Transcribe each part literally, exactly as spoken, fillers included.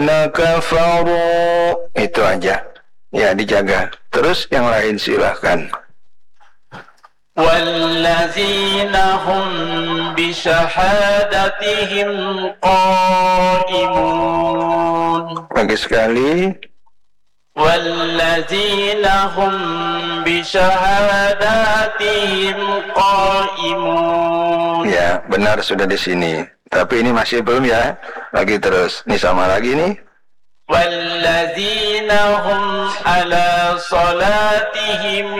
Nakafaru, itu aja. Ya, dijaga. Terus yang lain silahkan. Wallazina hum bishahadatihim qaimun. Lagi sekali. Wallazina hum bishahadatihim qaimun. Ya, benar sudah di sini. Tapi ini masih belum ya. Lagi terus. Ini sama lagi nih. Wallazina hum ala salatihim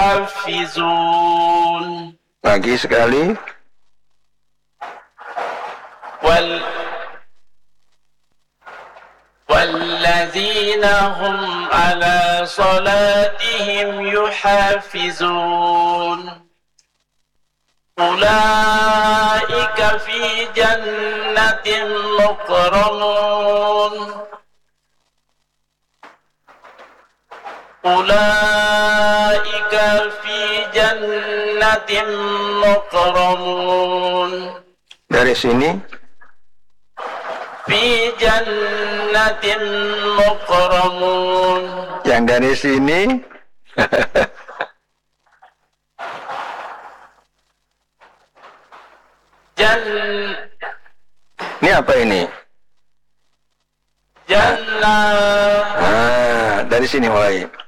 yuhafizun. Lagi sekali. Wal Wallazina hum ala salatihim yuhafizun. Ulaika fi jannatin mukramun. Ulaika fi jannatin mukramun. Dari sini. Fi jannatin mukramun. Yang dari sini. Jan Ini apa ini? Jannah. Ah, dari sini mulai.